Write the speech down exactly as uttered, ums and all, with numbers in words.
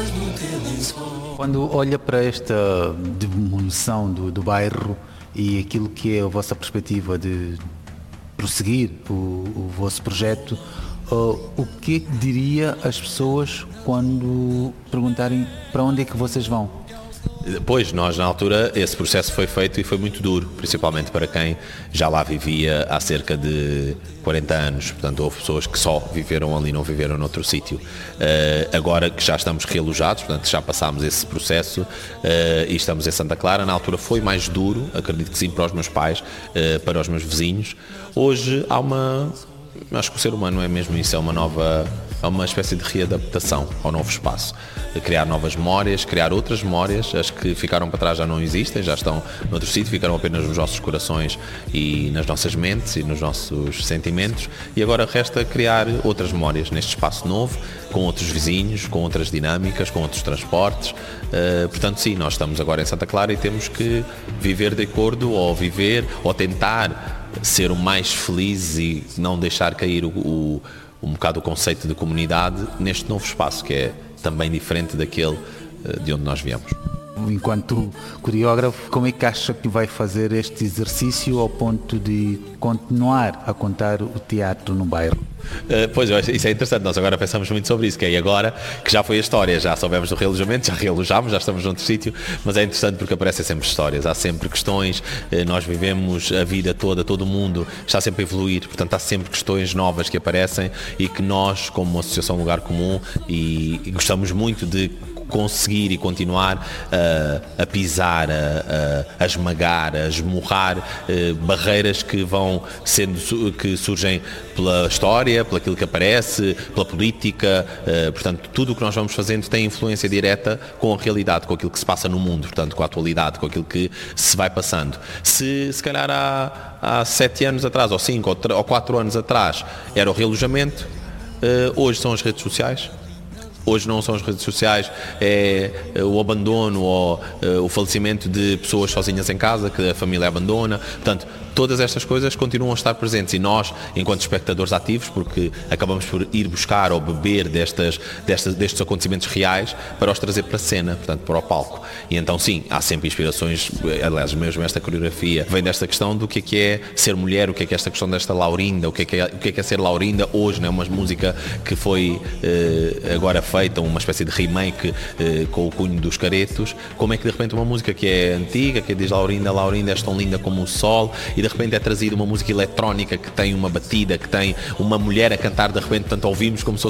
Quando olha para esta demolição do, do bairro e aquilo que é a vossa perspectiva de prosseguir o, o vosso projeto, uh, o que diria às pessoas quando perguntarem para onde é que vocês vão? Pois, nós na altura esse processo foi feito e foi muito duro, principalmente para quem já lá vivia há cerca de quarenta anos, portanto houve pessoas que só viveram ali, não viveram noutro sítio. Uh, agora que já estamos realojados, portanto já passámos esse processo uh, e estamos em Santa Clara, na altura foi mais duro, acredito que sim, para os meus pais, uh, para os meus vizinhos. Hoje há uma... Acho que o ser humano é mesmo isso, é uma nova, é uma espécie de readaptação ao novo espaço. Criar novas memórias, criar outras memórias, as que ficaram para trás já não existem, já estão noutro sítio, ficaram apenas nos nossos corações e nas nossas mentes e nos nossos sentimentos, e agora resta criar outras memórias neste espaço novo, com outros vizinhos, com outras dinâmicas, com outros transportes. Uh, portanto, sim, nós estamos agora em Santa Clara e temos que viver de acordo, ou viver, ou tentar ser o mais feliz e não deixar cair o, o, um bocado o conceito de comunidade neste novo espaço, que é também diferente daquele de onde nós viemos. Enquanto coreógrafo, como é que acha que vai fazer este exercício ao ponto de continuar a contar o teatro no bairro? Uh, pois, isso é interessante, nós agora pensamos muito sobre isso, que é agora que já foi a história, já soubemos do realojamento, já realojámos, já estamos noutro sítio, mas é interessante porque aparecem sempre histórias, há sempre questões, uh, nós vivemos a vida toda, todo mundo está sempre a evoluir, portanto há sempre questões novas que aparecem e que nós, como Associação Lugar Comum, e, e gostamos muito de conseguir e continuar uh, a pisar, a, a, a esmagar, a esmurrar uh, barreiras que vão sendo, que surgem pela história, pelo aquilo que aparece, pela política, uh, portanto tudo o que nós vamos fazendo tem influência direta com a realidade, com aquilo que se passa no mundo, portanto com a atualidade, com aquilo que se vai passando. Se se calhar há, há sete anos atrás, ou cinco, ou, ou quatro anos atrás era o realojamento, uh, hoje são as redes sociais. Hoje não são as redes sociais, é o abandono ou uh, o falecimento de pessoas sozinhas em casa, que a família abandona. Portanto, todas estas coisas continuam a estar presentes e nós, enquanto espectadores ativos, porque acabamos por ir buscar ou beber destas, destas, destes acontecimentos reais para os trazer para a cena, portanto, para o palco. E então, sim, há sempre inspirações, aliás, mesmo esta coreografia vem desta questão do que é que é ser mulher, o que é que é esta questão desta Laurinda, o que é que é, o que é, que é ser Laurinda hoje, né? Uma música que foi uh, agora feita, uma espécie de remake uh, com o cunho dos Caretos. Como é que de repente uma música que é antiga, que diz Laurinda, Laurinda és tão linda como o sol, e de repente é trazida uma música eletrónica que tem uma batida, que tem uma mulher a cantar de repente, portanto ouvimos como se fosse